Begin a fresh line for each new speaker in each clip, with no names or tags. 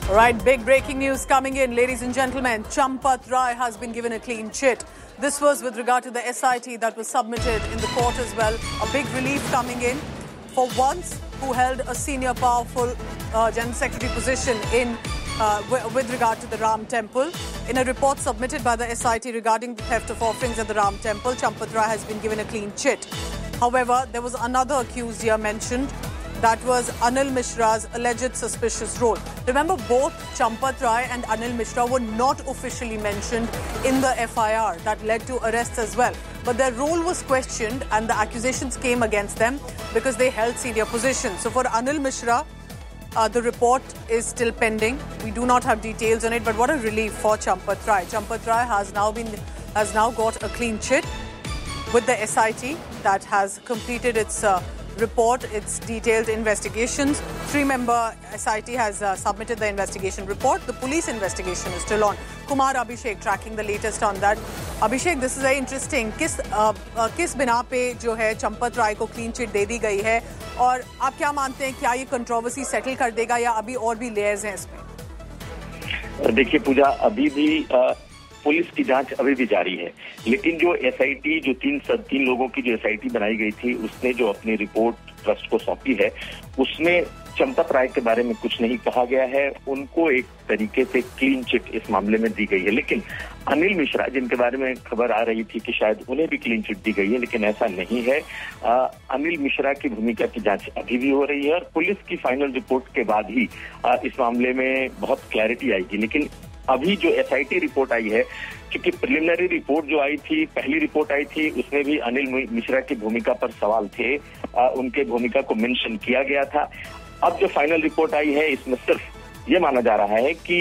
All right, big breaking news coming in, ladies and gentlemen. Champat Rai has been given a clean chit. This was with regard to the SIT that was submitted in the court as well. A big relief coming in. For once, who held a senior powerful General Secretary position in with regard to the Ram Temple. In a report submitted by the SIT regarding the theft of offerings at the Ram Temple, Champat Rai has been given a clean chit. However, there was another accused here mentioned. That was Anil Mishra's alleged suspicious role. Remember, both Champat Rai and Anil Mishra were not officially mentioned in the FIR that led to arrests as well. But their role was questioned and the accusations came against them because they held senior positions. So for Anil Mishra, the report is still pending. We do not have details on it, but what a relief for Champat Rai. Champat Rai has now got a clean chit with the SIT that has completed its report, its detailed investigations. 3-member SIT has submitted the investigation report. The police investigation is still on. Kumar Abhishek tracking the latest on that. Abhishek, this is very interesting. किस बिना पे जो है चंपत राय को clean chit दे दी गई है और आप क्या मानते हैं क्या ये कंट्रोवर्सी सेटल कर देगा या अभी और भी लेयर्स हैं इसमें?
देखिए पूजा, अभी भी पुलिस की जांच अभी भी जारी है, लेकिन जो एसआईटी जो तीन लोगों की जो एसआईटी बनाई गई थी उसने जो अपनी रिपोर्ट ट्रस्ट को सौंपी है उसमें चंपत राय के बारे में कुछ नहीं कहा गया है। उनको एक तरीके से क्लीन चिट इस मामले में दी गई है, लेकिन अनिल मिश्रा जिनके बारे में खबर आ रही थी कि शायद उन्हें भी क्लीन चिट दी गई है, लेकिन ऐसा नहीं है। अनिल मिश्रा की भूमिका की जांच अभी भी हो रही है और पुलिस की फाइनल रिपोर्ट के बाद ही इस मामले में बहुत क्लैरिटी आएगी। लेकिन अभी जो एसआईटी रिपोर्ट आई है, क्योंकि प्रिलिमिनरी रिपोर्ट जो आई थी, पहली रिपोर्ट आई थी, उसमें भी अनिल मिश्रा की भूमिका पर सवाल थे, उनके भूमिका को मेंशन किया गया था। अब जो फाइनल रिपोर्ट आई है इसमें सिर्फ ये माना जा रहा है कि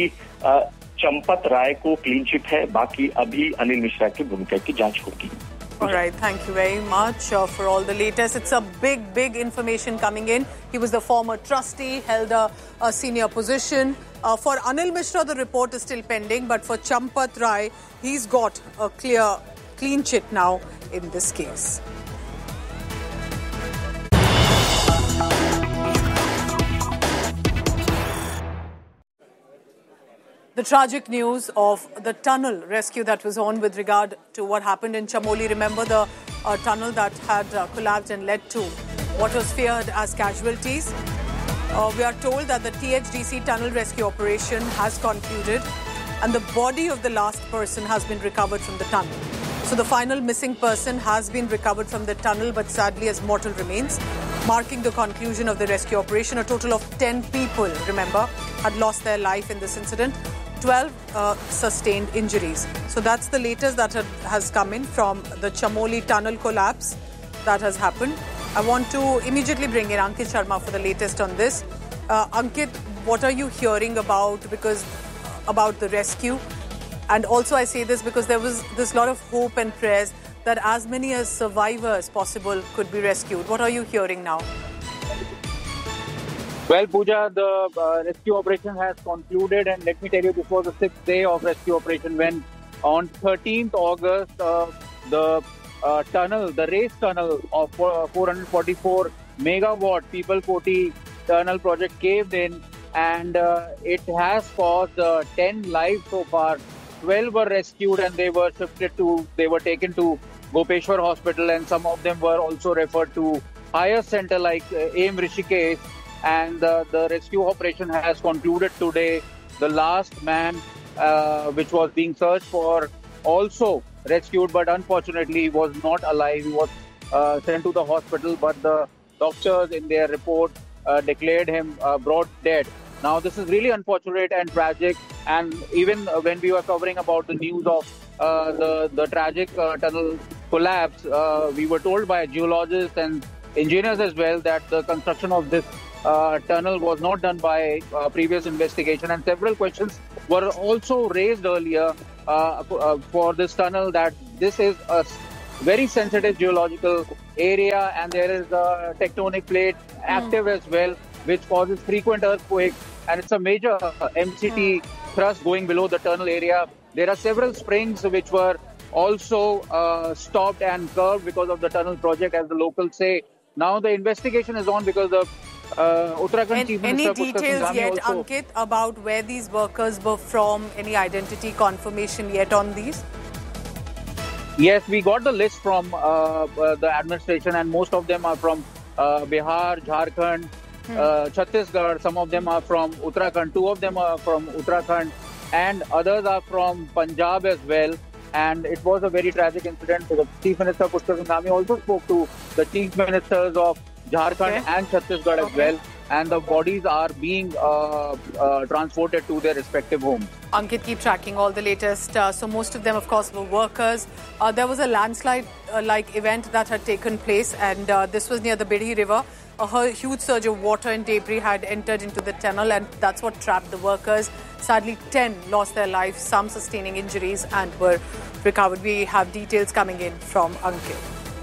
चंपत राय को क्लीन चिट है, बाकी अभी अनिल मिश्रा की भूमिका की जांच होगी।
All right, thank you very much for all the latest. It's a big information coming in. He was the former trustee, held a senior position. For Anil Mishra, the report is still pending, but for Champat Rai, he's got a clean chit now in this case. The tragic news of the tunnel rescue that was on with regard to what happened in Chamoli. Remember the tunnel that had collapsed and led to what was feared as casualties. We are told that the THDC tunnel rescue operation has concluded and the body of the last person has been recovered from the tunnel. So the final missing person has been recovered from the tunnel, but sadly has mortal remains. Marking the conclusion of the rescue operation, a total of 10 people, remember, had lost their life in this incident. 12 sustained injuries. So that's the latest that has come in from the Chamoli tunnel collapse that has happened. I want to immediately bring in Ankit Sharma for the latest on this. Ankit, what are you hearing about the rescue? And also I say this because there was this lot of hope and prayers that as many as survivors possible could be rescued. What are you hearing now?
Well, Pooja, the rescue operation has concluded, and let me tell you, this was the 6th day of rescue operation when on 13th August, the tunnel, the race tunnel of 444 megawatt People Koti tunnel project caved in, and it has caused 10 lives so far. 12 were rescued and they were taken to Gopeshwar Hospital, and some of them were also referred to higher center like AIM Rishikesh. And the rescue operation has concluded today. The last man, which was being searched for, also rescued, but unfortunately he was not alive. He was sent to the hospital, but the doctors in their report declared him brought dead. Now this is really unfortunate and tragic, and even when we were covering about the news of the tragic tunnel collapse, we were told by geologists and engineers as well that the construction of this tunnel was not done by previous investigation, and several questions were also raised earlier for this tunnel, that this is a very sensitive geological area and there is a tectonic plate active as well, which causes frequent earthquakes, and it's a major MCT thrust going below the tunnel area. There are several springs which were also stopped and curved because of the tunnel project, as the locals say. Now the investigation is on because the Uttarakhand Chief Minister
Any details yet, Ankit, about where these workers were from? Any identity confirmation yet on these?
Yes, we got the list from the administration, and most of them are from Bihar, Jharkhand, Chhattisgarh. Some of them are from Uttarakhand. 2 of them are from Uttarakhand, and others are from Punjab as well. And it was a very tragic incident. So the Chief Minister Pushkar Singh Dhami also spoke to the Chief Ministers of Jharkhand and Chhattisgarh as well. And the bodies are being transported to their respective homes.
Ankit, keep tracking all the latest. So most of them, of course, were workers. There was a landslide-like event that had taken place, and this was near the Bidhi River. A huge surge of water and debris had entered into the tunnel, and that's what trapped the workers. Sadly, 10 lost their lives, some sustaining injuries, and were recovered. We have details coming in from Ankit.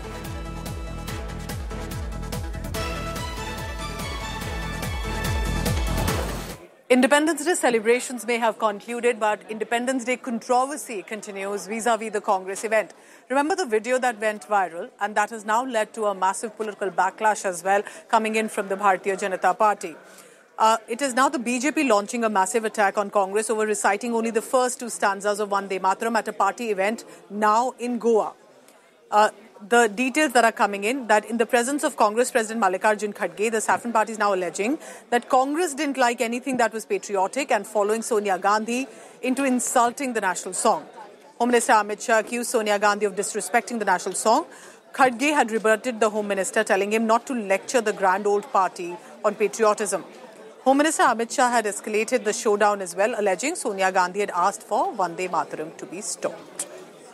Independence Day celebrations may have concluded, but Independence Day controversy continues vis-a-vis the Congress event. Remember the video that went viral, and that has now led to a massive political backlash as well, coming in from the Bharatiya Janata Party. It is now the BJP launching a massive attack on Congress over reciting only the first 2 stanzas of Vande Mataram at a party event now in Goa. The details that are coming in, that in the presence of Congress President Mallikarjun Kharge, the Saffron Party is now alleging that Congress didn't like anything that was patriotic and following Sonia Gandhi into insulting the national song. Home Minister Amit Shah accused Sonia Gandhi of disrespecting the national song. Kharge had rebutted the Home Minister, telling him not to lecture the grand old party on patriotism. Home Minister Amit Shah had escalated the showdown as well, alleging Sonia Gandhi had asked for Vande Mataram to be stopped.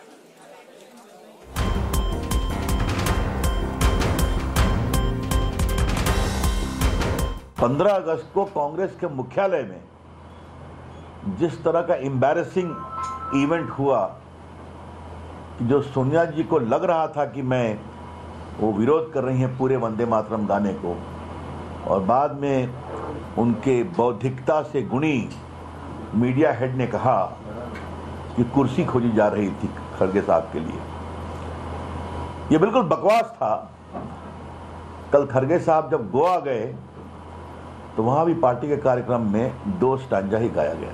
15 अगस्त को कांग्रेस के मुख्यालय में जिस तरह का embarrassing event हुआ, जो सोनिया जी को लग रहा था कि वो विरोध कर रही हैं पूरे वंदे मातरम गाने को, और बाद में उनके बौद्धिकता से गुणी मीडिया हेड ने कहा कि कुर्सी खोजी जा रही थी खड़गे साहब के लिए। ये बिल्कुल बकवास था। कल खड़गे साहब जब गोवा गए तो वहां भी पार्टी के कार्यक्रम में 2 स्टांजा ही गाया गया।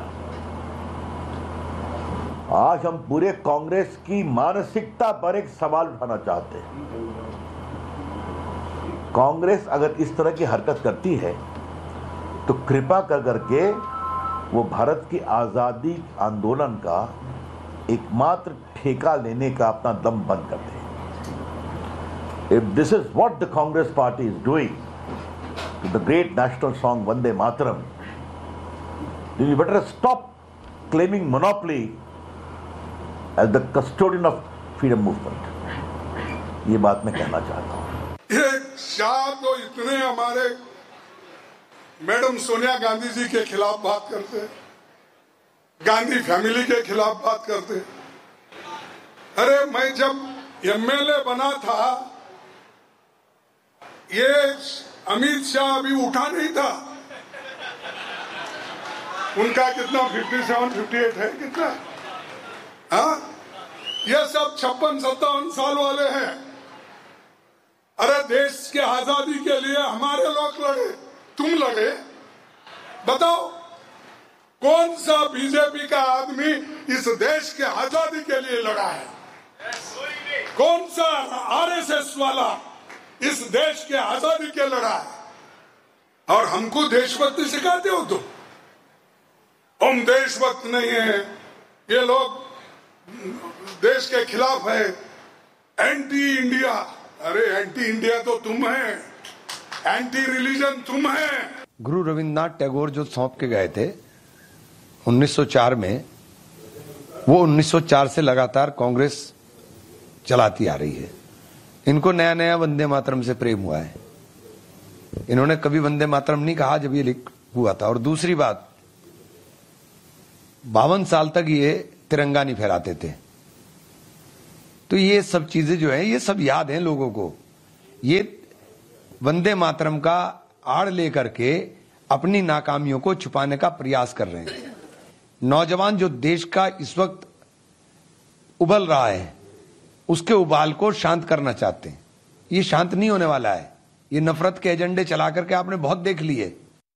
आज हम पूरे कांग्रेस की मानसिकता पर एक सवाल उठाना चाहते हैं। कांग्रेस अगर इस तरह की हरकत करती है तो कृपा कर करके वो भारत की आजादी आंदोलन का एकमात्र ठेका लेने का अपना दम बंद कर दे। If this is what the Congress party is doing to the great national song Vande Mataram, then you better stop claiming monopoly as the custodian of freedom movement। ये बात मैं कहना चाहता हूँ।
ये शाह तो इतने हमारे मैडम सोनिया गांधी जी के खिलाफ बात करते, गांधी फैमिली के खिलाफ बात करते। अरे मैं जब एमएलए बना था, ये अमित शाह अभी उठा नहीं था। उनका कितना 57, 58 है कितना? हाँ, ये सब 56-57 साल वाले हैं। अरे देश के आजादी के लिए हमारे लोग लड़े, तुम लड़े। बताओ कौन सा बीजेपी का आदमी इस देश के आजादी के लिए लड़ा है? कौन सा आरएसएस वाला इस देश के आजादी के लड़ा है? और हमको देशभक्ति सिखाते हो तुम? हम देशभक्त नहीं है, ये लोग देश के खिलाफ है, एंटी इंडिया। अरे एंटी इंडिया तो तुम है, एंटी रिलीजन तुम है।
गुरु रविन्द्रनाथ टैगोर जो सौंप के गए थे 1904 में, वो 1904 से लगातार कांग्रेस चलाती आ रही है। इनको नया नया वंदे मातरम से प्रेम हुआ है। इन्होंने कभी वंदे मातरम नहीं कहा जब ये लिख हुआ था। और दूसरी बात, 52 साल तक ये तिरंगा नहीं फहराते थे। तो ये सब चीजें जो है, ये सब याद हैं लोगों को। ये वंदे मातरम का आड़ लेकर के अपनी नाकामियों को छुपाने का प्रयास कर रहे हैं। नौजवान जो देश का इस वक्त उबल रहा है, उसके उबाल को शांत करना चाहते हैं। ये शांत नहीं होने वाला है। ये नफरत के एजेंडे चला करके आपने बहुत देख लिए.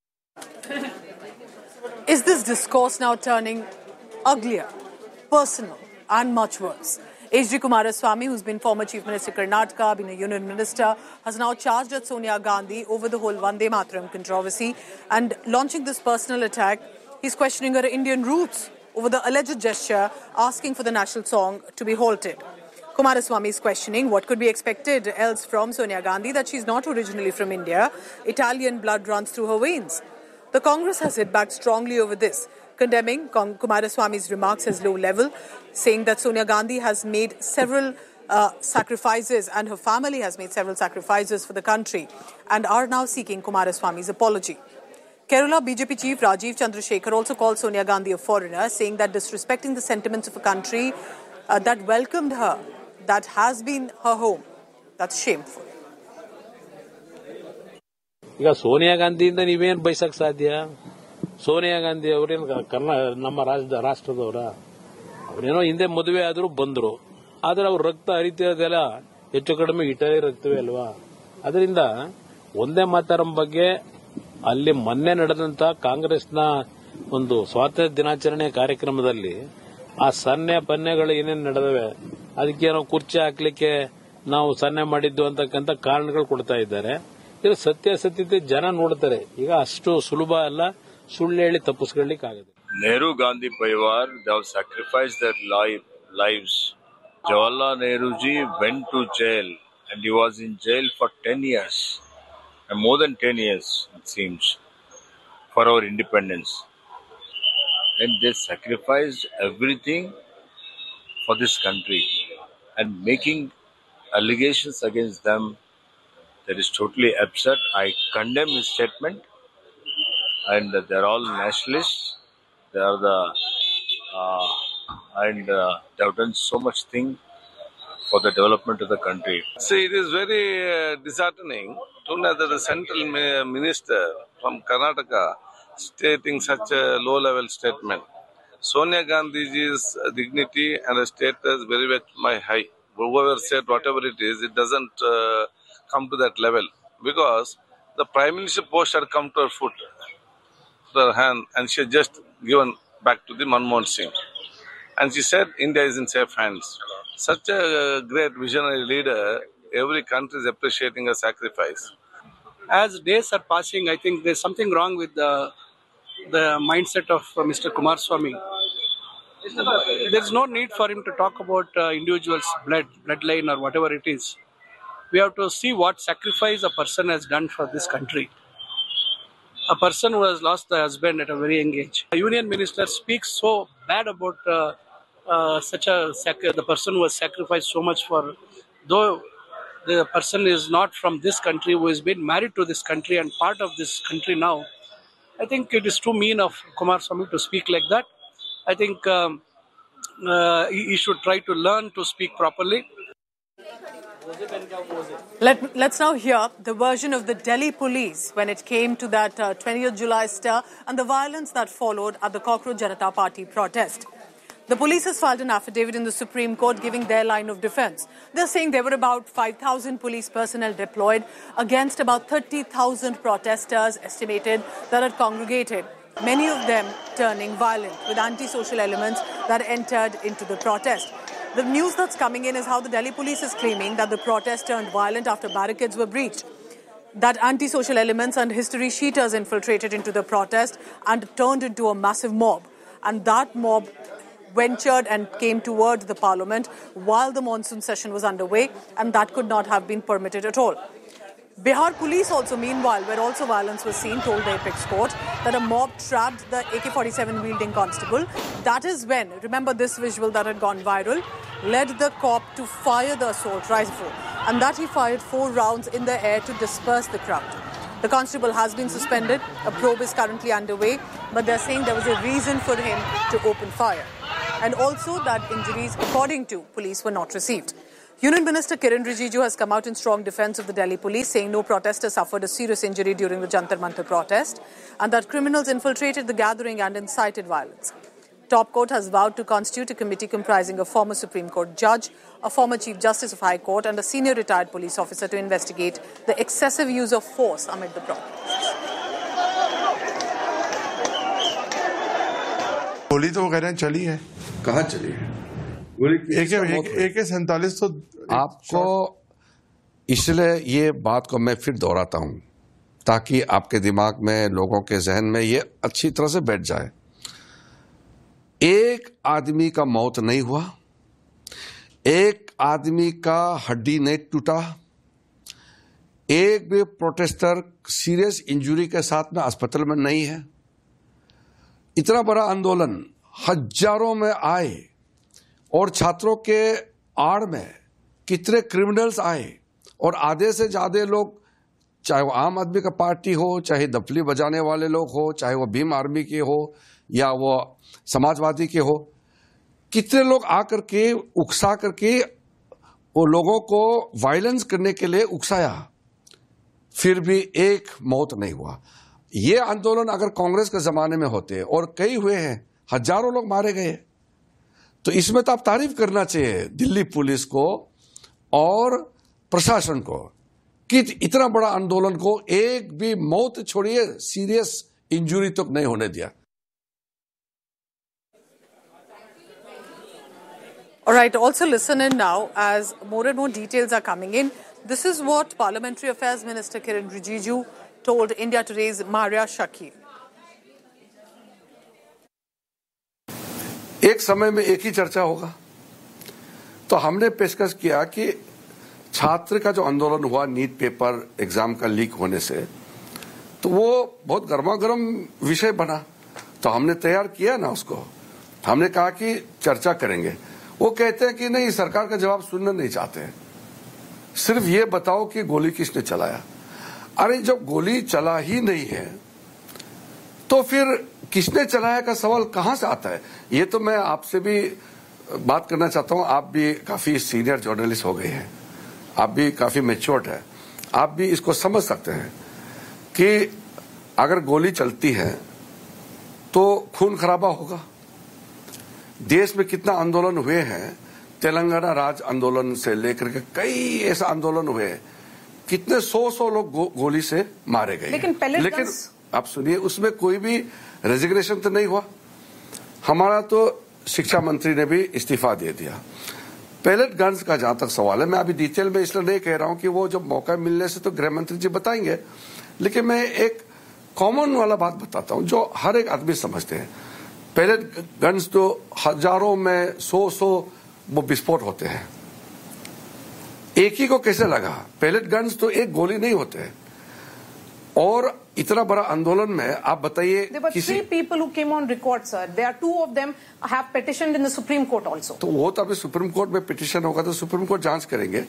Is this discourse now turning uglier, personal and much worse? H.D. Kumaraswamy, who's been former Chief Minister of Karnataka, been a Union Minister, has now charged at Sonia Gandhi over the whole Vande Mataram controversy and launching this personal attack. He's questioning her Indian roots over the alleged gesture, asking for the national song to be halted. Kumaraswamy is questioning what could be expected else from Sonia Gandhi, that she's not originally from India. Italian blood runs through her veins. The Congress has hit back strongly over this, condemning Kumaraswamy's remarks as low level, saying that Sonia Gandhi has made several sacrifices and her family has made several sacrifices for the country and are now seeking Kumaraswamy's apology. Kerala BJP chief Rajiv Chandrasekhar also called Sonia Gandhi a foreigner, saying that disrespecting the sentiments of a country that welcomed her, that has been her home, that's shameful.
ಈಗ ಸೋನಿಯಾ ಗಾಂಧಿಯಿಂದ ನೀವೇನು ಬಯಸಕ್ ಸಾಧ್ಯ? ಸೋನಿಯಾ ಗಾಂಧಿ ಅವರೇನು ನಮ್ಮ ರಾಷ್ಟ್ರದವರ? ಅವರೇನೋ ಹಿಂದೆ ಮದುವೆ ಆದರೂ ಬಂದರು, ಆದ್ರೆ ಅವ್ರ ರಕ್ತ ಹರಿತಿರೋದೆಲ್ಲ ಹೆಚ್ಚು ಕಡಿಮೆ ಇಟಲಿ ರಕ್ತವೇ ಅಲ್ವಾ? ಅದರಿಂದ ಒಂದೇ ಮಾತರಂ ಬಗ್ಗೆ ಅಲ್ಲಿ ಮೊನ್ನೆ ನಡೆದಂತ ಕಾಂಗ್ರೆಸ್ನ ಒಂದು ಸ್ವಾತಂತ್ರ್ಯ ದಿನಾಚರಣೆ ಕಾರ್ಯಕ್ರಮದಲ್ಲಿ ಆ ಸನ್ನೆ ಪನ್ನೆಗಳು ಏನೇನು ನಡೆದವೆ, ಅದಕ್ಕೇನೋ ಕುರ್ಚಿ ಹಾಕ್ಲಿಕ್ಕೆ ನಾವು ಸನ್ನೆ ಮಾಡಿದ್ದು ಅಂತಕ್ಕಂಥ ಕಾರಣಗಳು ಕೊಡ್ತಾ ಇದ್ದಾರೆ. ಇದು ಸತ್ಯಾಸತ್ಯತೆ ಜನ ನೋಡ್ತಾರೆ. ಈಗ ಅಷ್ಟು ಸುಲಭ ಅಲ್ಲ ಸುಳ್ಳು ಹೇಳಿ ತಪ್ಪಿಸ್ಕೊಳ್ಳಿಕ್ಕಾಗದೆ.
Nehru Gandhi Parivar, they have sacrificed their lives. Jawaharlal Nehru ji went to jail and he was in jail for 10 years, and more than 10 years it seems, for our independence. And they sacrificed everything for this country, and making allegations against them, that is totally absurd. I condemn his statement, and they're all nationalists. They are they have done so much thing for the development of the country.
See, it is very disheartening to know that the central minister from Karnataka stating such a low-level statement. Sonia Gandhi's dignity and her status very much high. Whoever said whatever it is, it doesn't come to that level, because the Prime Minister post had come to her foot, to her hand, and she had just given back to the Manmohan Singh. And she said India is in safe hands. Such a great visionary leader, every country is appreciating her sacrifice.
As days are passing, I think there's something wrong with the mindset of Mr. Kumaraswamy. There's no need for him to talk about individuals' bloodline or whatever it is. We have to see what sacrifice a person has done for this country. A person who has lost the husband at a very young age. A union minister speaks so bad about the person who has sacrificed so much for, though the person is not from this country, who has been married to this country and part of this country now. I think it is too mean of Kumaraswamy to speak like that. I think he should try to learn to speak properly.
Let's now hear the version of the Delhi police when it came to that 20th July stir and the violence that followed at the Cockroach Janata Party protest. The police has filed an affidavit in the Supreme Court giving their line of defense. They're saying there were about 5,000 police personnel deployed against about 30,000 protesters estimated that had congregated, many of them turning violent with anti-social elements that entered into the protest. The news that's coming in is how the Delhi police is claiming that the protest turned violent after barricades were breached, that anti-social elements and history sheeters infiltrated into the protest and turned into a massive mob. And that mob ventured and came towards the parliament while the monsoon session was underway, and that could not have been permitted at all. Bihar police also, meanwhile, where also violence was seen, told the Apex Court that a mob trapped the AK-47 wielding constable. That is when, remember this visual that had gone viral, led the cop to fire the assault rifle, and that he fired 4 rounds in the air to disperse the crowd. The constable has been suspended. A probe is currently underway, but they're saying there was a reason for him to open fire. And also that injuries, according to police, were not received. Union Minister Kiren Rijiju has come out in strong defense of the Delhi police, saying no protester suffered a serious injury during the Jantar Mantar protest and that criminals infiltrated the gathering and incited violence. Top Court has vowed to constitute a committee comprising a former Supreme Court judge, a former Chief Justice of High Court and a senior retired police officer to investigate the excessive use of force amid the protests.
गोली तो वो कह रहे हैं चली है।
कहाँ चली है गोली?
AK-47 तो
आपको, इसलिए ये बात को मैं फिर दोहराता हूं ताकि आपके दिमाग में, लोगों के जहन में ये अच्छी तरह से बैठ जाए। एक आदमी का मौत नहीं हुआ, एक आदमी का हड्डी नहीं टूटा, एक भी प्रोटेस्टर सीरियस इंजरी के साथ में अस्पताल में नहीं है। इतना बड़ा आंदोलन हजारों में आए और छात्रों के आड़ में कितने क्रिमिनल्स आए और आधे से ज्यादा लोग, चाहे वो आम आदमी का पार्टी हो, चाहे दफली बजाने वाले लोग हो, चाहे वो भीम आर्मी के हो या वो समाजवादी के हो, कितने लोग आकर के उकसा करके वो लोगों को वायलेंस करने के लिए उकसाया, फिर भी एक मौत नहीं हुआ। ये आंदोलन अगर कांग्रेस के जमाने में होते और कई हुए हैं, हजारों लोग मारे गए, तो इसमें तो आप तारीफ करना चाहिए दिल्ली पुलिस को और प्रशासन को कि इतना बड़ा आंदोलन को एक भी मौत छोड़िए सीरियस इंजरी तक नहीं होने दिया।
All right, also listen in now as more and more details are coming in. This is what Parliamentary Affairs Minister Kiren Rijiju told India Today's Maria Shakil.
एक समय में एक ही चर्चा होगा, तो हमने पेशकश किया कि छात्र का जो आंदोलन हुआ नीट पेपर एग्जाम का लीक होने से, तो वो बहुत गर्मागर्म विषय बना, तो हमने तैयार किया ना उसको। हमने कहा कि चर्चा करेंगे। वो कहते हैं कि नहीं, सरकार का जवाब सुनना नहीं चाहते हैं, सिर्फ ये बताओ कि गोली किसने चलाया। अरे जब गोली चला ही नहीं है तो फिर किसने चलाया का सवाल कहां से आता है? ये तो मैं आपसे भी बात करना चाहता हूं। आप भी काफी सीनियर जर्नलिस्ट हो गए हैं, आप भी काफी मैच्योर्ड है, आप भी इसको समझ सकते हैं कि अगर गोली चलती है तो खून खराबा होगा। देश में कितना आंदोलन हुए हैं, तेलंगाना राज आंदोलन से लेकर के कई ऐसा आंदोलन हुए, कितने सौ लोग गोली से मारे गए। लेकिन आप सुनिए, उसमें कोई भी रेजिग्नेशन तो नहीं हुआ। हमारा तो शिक्षा मंत्री ने भी इस्तीफा दे दिया। पैलेट गन्स का जहां तक सवाल है, मैं अभी डिटेल में इसलिए नहीं कह रहा हूं कि वो जब मौका मिलने से तो गृह मंत्री जी बताएंगे, लेकिन मैं एक कॉमन वाला बात बताता हूं जो हर एक आदमी समझते हैं। पैलेट गन्स तो हजारों में सौ वो विस्फोट होते हैं, एक ही को कैसे लगा? पैलेट गन्स तो एक गोली नहीं होते। और इतना बड़ा आंदोलन में आप बताइए, किसी
3 people who came on record, sir. There are 2 of them have petitioned in the Supreme Court also.
तो वो तो अभी सुप्रीम कोर्ट में पिटीशन होगा तो सुप्रीम कोर्ट जांच करेंगे।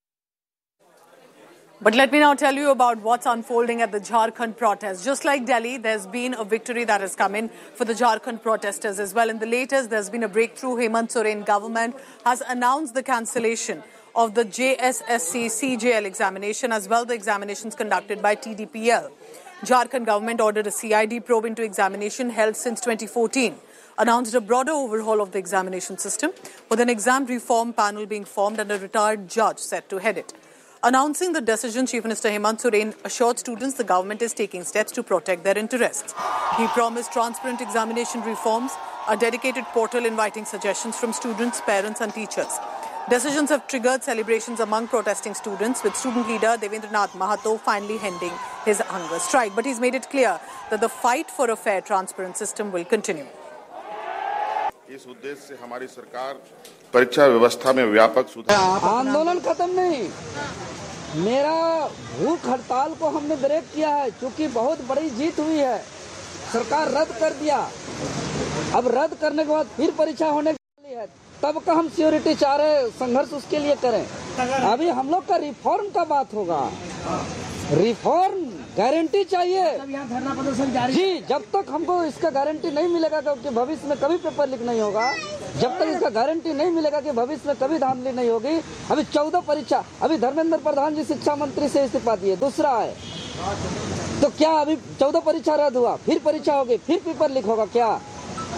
But let me now tell you about what's unfolding at the Jharkhand protest. Just like Delhi, there's been a victory that has come in for the Jharkhand protesters as well. In the latest, there's been a breakthrough. Hemant Soren government has announced the cancellation of the JSSC CJL examination as well the examinations conducted by TDPL. Jharkhand government ordered a CID probe into examination held since 2014. Announced a broader overhaul of the examination system with an exam reform panel being formed and a retired judge set to head it. Announcing the decision, Chief Minister Hemant Soren assured students the government is taking steps to protect their interests. He promised transparent examination reforms, a dedicated portal inviting suggestions from students, parents and teachers. Decisions have triggered celebrations among protesting students, with student leader Devendranath Mahato finally ending his hunger strike. But he's made it clear that the fight for a fair, transparent system will continue.
इस उद्देश्य से हमारी सरकार परीक्षा व्यवस्था में व्यापक सुधार।
आंदोलन खत्म नहीं, मेरा भूख हड़ताल को हमने ब्रेक किया है, क्योंकि बहुत बड़ी जीत हुई है। सरकार रद्द कर दिया, अब रद्द करने के बाद फिर परीक्षा होने वाली है, तब का हम सिक्योरिटी चाह रहे, संघर्ष उसके लिए करें। अभी हम लोग का रिफॉर्म का बात होगा, रिफॉर्म गारंटी चाहिए जी। जब तक हमको इसका गारंटी नहीं मिलेगा कि भविष्य में कभी पेपर लीक नहीं होगा, जब तक इसका गारंटी नहीं मिलेगा कि भविष्य में कभी धांधली नहीं होगी। अभी 14 परीक्षा, अभी धर्मेंद्र प्रधान जी शिक्षा मंत्री से इस्तीफा दिए, दूसरा है, तो क्या अभी 14 परीक्षा रद्द हुआ, फिर परीक्षा होगी, फिर पेपर लीक होगा क्या?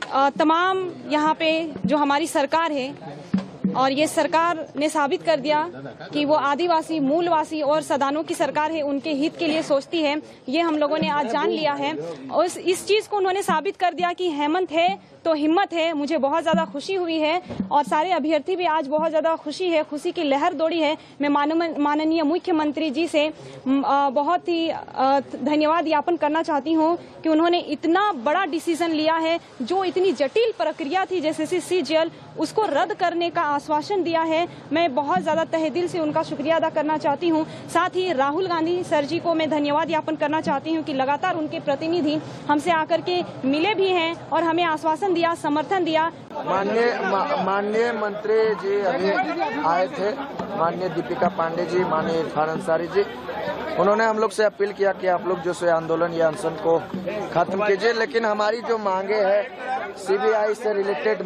तमाम यहाँ पे जो हमारी सरकार है और ये सरकार ने साबित कर दिया कि वो आदिवासी मूलवासी और सदानों की सरकार है, उनके हित के लिए सोचती है। ये हम लोगों ने आज जान लिया है और इस चीज को उन्होंने साबित कर दिया कि हेमंत है तो हिम्मत है। मुझे बहुत ज्यादा खुशी हुई है और सारे अभ्यर्थी भी आज बहुत ज्यादा खुशी है, खुशी की लहर दौड़ी है। मैं माननीय मुख्यमंत्री जी से बहुत ही धन्यवाद ज्ञापन करना चाहती हूँ कि उन्होंने इतना बड़ा डिसीजन लिया है। जो इतनी जटिल प्रक्रिया थी जैसे CGL, उसको रद्द करने का आश्वासन दिया है। मैं बहुत ज्यादा तहे दिल से उनका शुक्रिया अदा करना चाहती हूँ। साथ ही राहुल गांधी सर जी को मैं धन्यवाद ज्ञापन करना चाहती हूँ कि लगातार उनके प्रतिनिधि हमसे आकर के मिले भी हैं और हमें आश्वासन दिया, समर्थन दिया।
माननीय मंत्री जी अभी आए थे, माननीय दीपिका पांडे जी, माननीय इरफान अंसारी जी, उन्होंने हम लोग से अपील किया कि आप लोग जो है आंदोलन या अनशन को खत्म कीजिए। लेकिन हमारी जो मांगे है CBI से रिलेटेड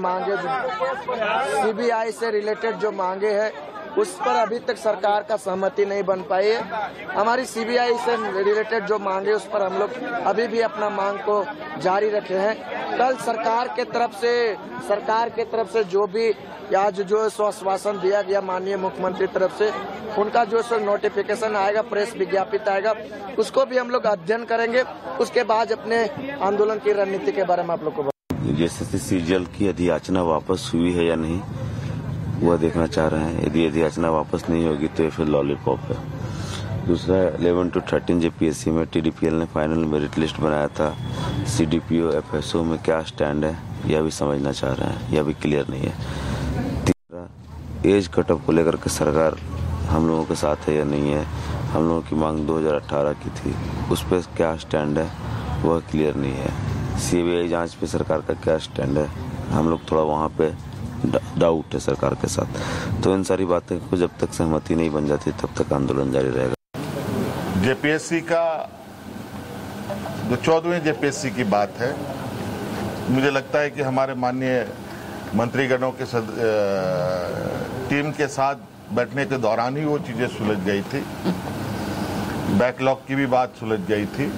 जो मांगे है उस पर अभी तक सरकार का सहमति नहीं बन पाई है। हमारी CBI से रिलेटेड जो मांगे उस पर हम लोग अभी भी अपना मांग को जारी रखे हैं। कल सरकार के तरफ से जो भी आज जो आश्वासन दिया गया माननीय मुख्यमंत्री तरफ से, उनका जो नोटिफिकेशन आएगा, प्रेस विज्ञापित आएगा, उसको भी हम लोग अध्ययन करेंगे। उसके बाद अपने आंदोलन की रणनीति के बारे में आप लोग को
जैसे CGL की अधियाचना वापस हुई है या नहीं वह देखना चाह रहे हैं। यदि अधियाचना वापस नहीं होगी तो ये फिर लॉलीपॉप है। दूसरा 11 to 13 JPSC में TDPL ने फाइनल मेरिट लिस्ट बनाया था। CDPO FSO में क्या स्टैंड है यह भी समझना चाह रहे हैं, यह भी क्लियर नहीं है। तीसरा एज कटअप को लेकर के सरकार हम लोगों के साथ है या नहीं है। हम लोगों की मांग 2018 की थी, उस पर क्या स्टैंड है वह क्लियर नहीं है। CBI जांच पे सरकार का क्या स्टैंड है, हम लोग थोड़ा वहाँ पे डाउट है सरकार के साथ। तो इन सारी बातें को जब तक सहमति नहीं बन जाती तब तक आंदोलन जारी रहेगा।
JPSC का जो 14वें JPSC की बात है, मुझे लगता है कि हमारे माननीय मंत्रीगणों के टीम के साथ बैठने के दौरान ही वो चीजें सुलझ गई थी। बैकलॉग की भी बात सुलझ गई थी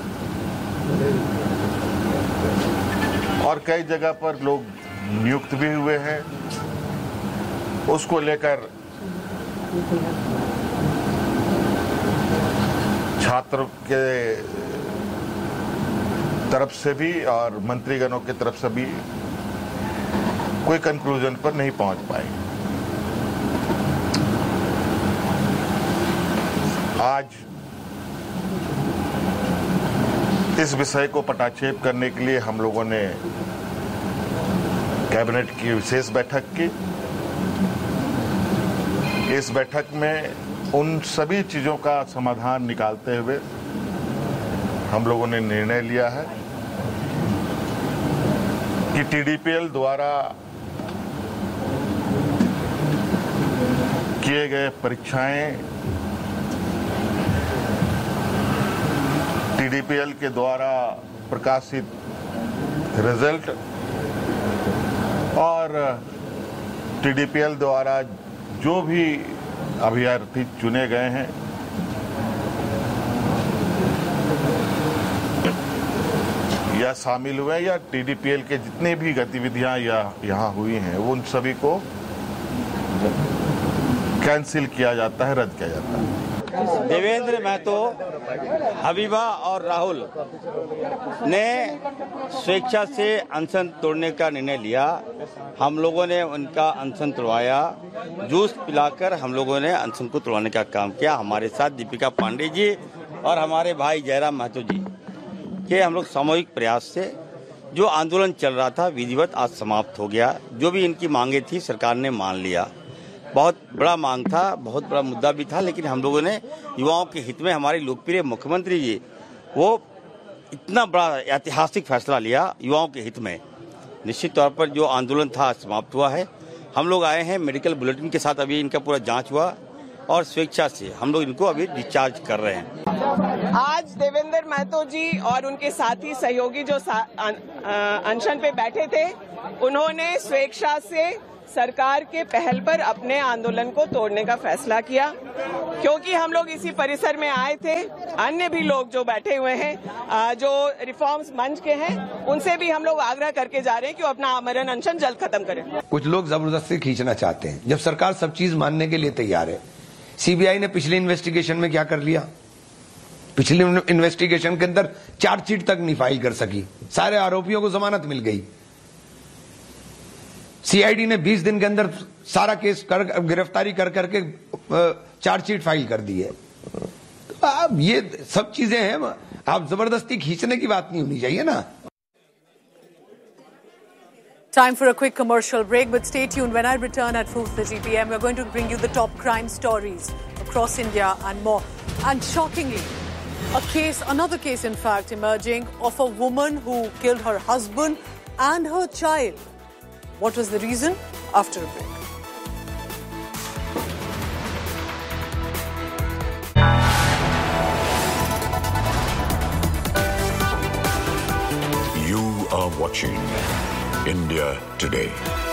और कई जगह पर लोग नियुक्त भी हुए हैं। उसको लेकर छात्रों के तरफ से भी और मंत्रीगणों की तरफ से भी कोई कंक्लूजन पर नहीं पहुंच पाए। आज इस विषय को पटाक्षेप करने के लिए हम लोगों ने कैबिनेट की विशेष बैठक की। इस बैठक में उन सभी चीजों का समाधान निकालते हुए हम लोगों ने निर्णय लिया है कि TDPL द्वारा किए गए परीक्षाएं, TDPL के द्वारा प्रकाशित रिजल्ट और TDPL द्वारा जो भी अभ्यर्थी चुने गए हैं या शामिल हुए या TDPL के जितने भी गतिविधियां यहाँ हुई हैं वो उन सभी को कैंसिल किया जाता है, रद्द किया जाता है।
देवेंद्र महतो, हबीबा और राहुल ने स्वेच्छा से अनशन तोड़ने का निर्णय लिया। हम लोगों ने उनका अनशन तोड़वाया, जूस पिलाकर हम लोगों ने अनशन को तोड़वाने का काम किया। हमारे साथ दीपिका पांडे जी और हमारे भाई जयराम महतो जी के हम लोग सामूहिक प्रयास से जो आंदोलन चल रहा था विधिवत आज समाप्त हो गया। जो भी इनकी मांगे थी सरकार ने मान लिया। बहुत बड़ा मांग था, बहुत बड़ा मुद्दा भी था, लेकिन हम लोगों ने युवाओं के हित में हमारे लोकप्रिय मुख्यमंत्री जी वो इतना बड़ा ऐतिहासिक फैसला लिया युवाओं के हित में। निश्चित तौर पर जो आंदोलन था समाप्त हुआ है। हम लोग आए हैं मेडिकल बुलेटिन के साथ, अभी इनका पूरा जांच हुआ और स्वेच्छा से हम लोग इनको अभी डिस्चार्ज कर रहे हैं।
आज देवेंद्र महतो जी और उनके साथी सहयोगी जो अनशन पे बैठे थे, उन्होंने स्वेच्छा से सरकार के पहल पर अपने आंदोलन को तोड़ने का फैसला किया, क्योंकि हम लोग इसी परिसर में आए थे। अन्य भी लोग जो बैठे हुए हैं, जो रिफॉर्म्स मंच के हैं, उनसे भी हम लोग आग्रह करके जा रहे हैं कि वो अपना आमरण अनशन जल्द खत्म करें।
कुछ लोग जबरदस्ती खींचना चाहते हैं, जब सरकार सब चीज मानने के लिए तैयार है। सीबीआई ने पिछले इन्वेस्टिगेशन में क्या कर लिया? पिछले इन्वेस्टिगेशन के अंदर चार्जशीट तक नहीं फाइल कर सकी, सारे आरोपियों को जमानत मिल गई। सीआईडी ने 20 दिन के अंदर सारा केस गिरफ्तारी कर करके चार्जशीट फाइल कर दी है। तो अब ये सब चीजें हैं, आप जबरदस्ती खींचने की बात नहीं होनी चाहिए ना।
Time for a quick commercial break, but stay tuned. When I return at 4:30 p.m., we're going to bring you the top crime stories across India and more. And shockingly, another case in fact emerging of a woman who killed her husband and her child. What was the reason? After a break.
You are watching India Today.